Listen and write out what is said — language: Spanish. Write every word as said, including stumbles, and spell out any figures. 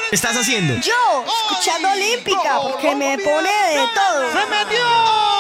¿Qué estás haciendo? Yo, escuchando Olímpica, porque me pone de todo. ¡Se metió!